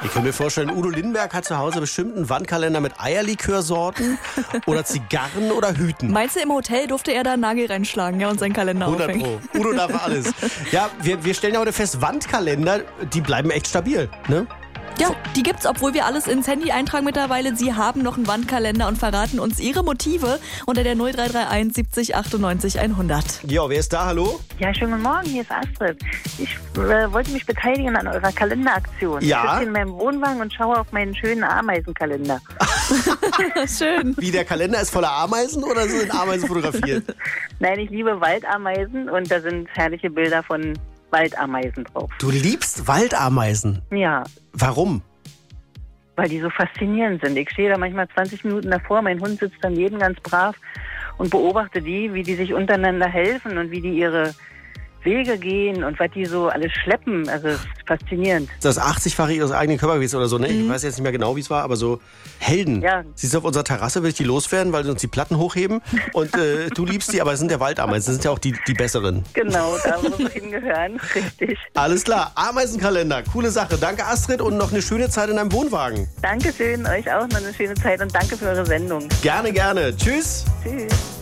Ich kann mir vorstellen, Udo Lindenberg hat zu Hause bestimmt einen Wandkalender mit Eierlikörsorten oder Zigarren oder Hüten. Meinst du, im Hotel durfte er da einen Nagel reinschlagen, ja, und seinen Kalender 100 aufhängen? Pro. Udo darf alles. Ja, wir stellen ja heute fest, Wandkalender, die bleiben echt stabil, ne? Ja, die gibt's, obwohl wir alles ins Handy eintragen mittlerweile. Sie haben noch einen Wandkalender und verraten uns ihre Motive unter der 0331 70 98 100. Ja, wer ist da? Hallo? Ja, schönen guten Morgen, hier ist Astrid. Ich wollte mich beteiligen an eurer Kalenderaktion. Ja? Ich sitze in meinem Wohnwagen und schaue auf meinen schönen Ameisenkalender. Schön. Wie, der Kalender ist voller Ameisen oder sind Ameisen fotografiert? Nein, ich liebe Waldameisen und da sind herrliche Bilder von Waldameisen drauf. Du liebst Waldameisen. Ja, Warum? weil die so faszinierend sind. Ich stehe da manchmal 20 Minuten davor, mein Hund sitzt daneben ganz brav und beobachte die, wie die sich untereinander helfen und wie die ihre Wege gehen und was die so alles schleppen. Also es ist faszinierend. Das 80-fache ihres eigenen Körpergewichts oder so, ne? Ich weiß jetzt nicht mehr genau, wie es war, aber so Helden. Ja. Siehst du, auf unserer Terrasse will ich die loswerden, weil sie uns die Platten hochheben. Und du liebst die, aber es sind ja Waldameisen, das sind ja auch die besseren. Genau, da muss ich hingehören. Richtig. Alles klar, Ameisenkalender, coole Sache. Danke Astrid und noch eine schöne Zeit in deinem Wohnwagen. Dankeschön, euch auch noch eine schöne Zeit und danke für eure Sendung. Gerne, gerne. Tschüss. Tschüss.